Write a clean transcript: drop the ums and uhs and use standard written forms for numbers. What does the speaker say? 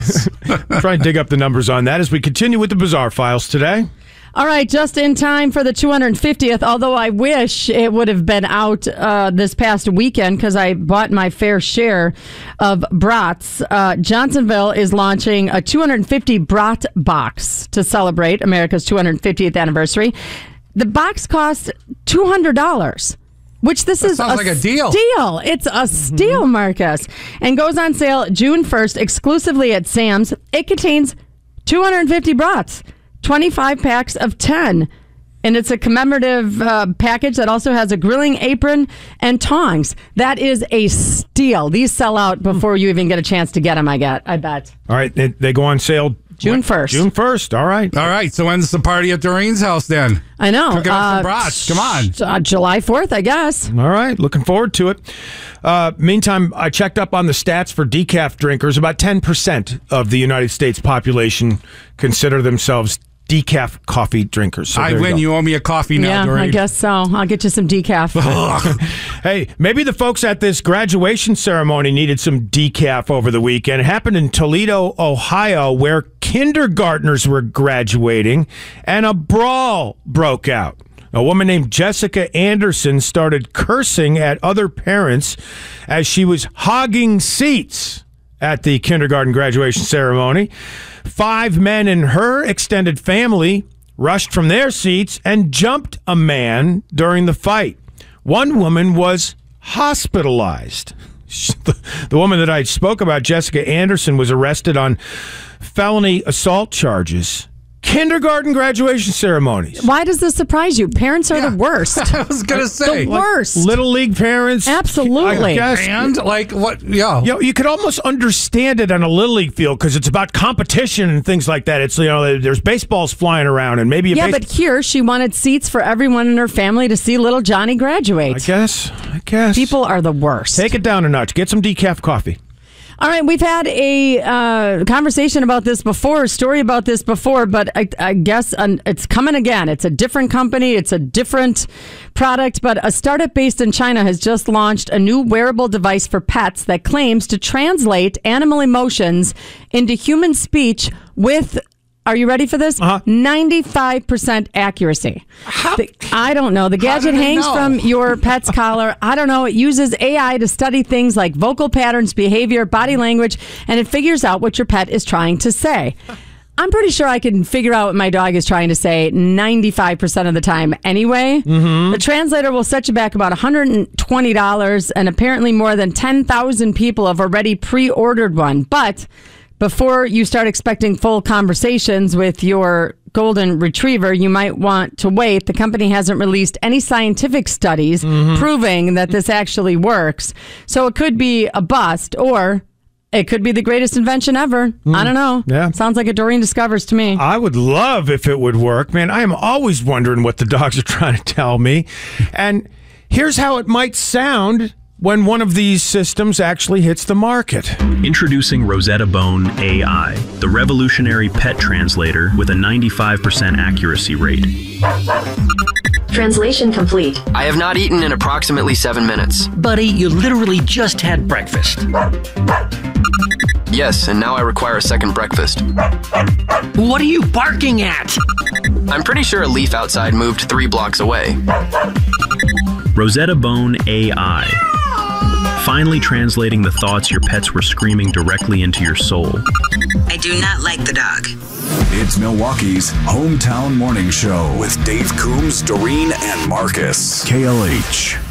Try and dig up the numbers on that as we continue with the Bizarre Files today. All right, just in time for the 250th, although I wish it would have been out this past weekend because I bought my fair share of brats. Johnsonville is launching a 250 brat box to celebrate America's 250th anniversary. The box costs $200. Which this is sounds like a deal. It's a steal, Marcus. And goes on sale June 1st exclusively at Sam's. It contains 250 brats, 25 packs of 10. And it's a commemorative package that also has a grilling apron and tongs. That is a steal. These sell out before you even get a chance to get them, I bet. All right, they go on sale June 1st. June 1st, all right. All right, so when's the party at Doreen's house then? I know. Cooking up some brats. Come on. July 4th, I guess. All right, looking forward to it. Meantime, I checked up on the stats for decaf drinkers. About 10% of the United States population consider themselves decaf coffee drinkers. So I win. You owe me a coffee now, Yeah, Doreen. I guess so. I'll get you some decaf. Hey, maybe the folks at this graduation ceremony needed some decaf over the weekend. It happened in Toledo, Ohio, where kindergartners were graduating and a brawl broke out. A woman named Jessica Anderson started cursing at other parents as she was hogging seats at the kindergarten graduation ceremony. 5 men in her extended family rushed from their seats and jumped a man during the fight. One woman was hospitalized. The woman that I spoke about, Jessica Anderson, was arrested on felony assault charges. Kindergarten graduation ceremonies. Why does this surprise you? Parents are the worst. I was going to say. The worst. Little league parents. Absolutely. I guess. And, like, what? Yeah. You know, you could almost understand it on a little league field because it's about competition and things like that. It's, there's baseballs flying around and maybe but here she wanted seats for everyone in her family to see little Johnny graduate. I guess. People are the worst. Take it down a notch. Get some decaf coffee. All right, we've had a conversation about this before, a story about this before, but I guess it's coming again. It's a different company. It's a different product, but a startup based in China has just launched a new wearable device for pets that claims to translate animal emotions into human speech with, are you ready for this? 95% accuracy. I don't know. The gadget hangs from your pet's collar. I don't know. It uses AI to study things like vocal patterns, behavior, body language, and it figures out what your pet is trying to say. I'm pretty sure I can figure out what my dog is trying to say 95% of the time anyway. The translator will set you back about $120, and apparently more than 10,000 people have already pre-ordered one. But before you start expecting full conversations with your golden retriever, you might want to wait. The company hasn't released any scientific studies proving that this actually works. So it could be a bust, or it could be the greatest invention ever. I don't know. Yeah. Sounds like a Doreen Discovers to me. I would love if it would work. Man, I am always wondering what the dogs are trying to tell me. And here's how it might sound when one of these systems actually hits the market. Introducing Rosetta Bone AI, the revolutionary pet translator with a 95% accuracy rate. Translation complete. I have not eaten in approximately 7 minutes. Buddy, you literally just had breakfast. Yes, and now I require a second breakfast. What are you barking at? I'm pretty sure a leaf outside moved 3 blocks away. Rosetta Bone AI. Finally translating the thoughts your pets were screaming directly into your soul. I do not like the dog. It's Milwaukee's hometown morning show with Dave Coombs, Doreen, and Marcus. KLH.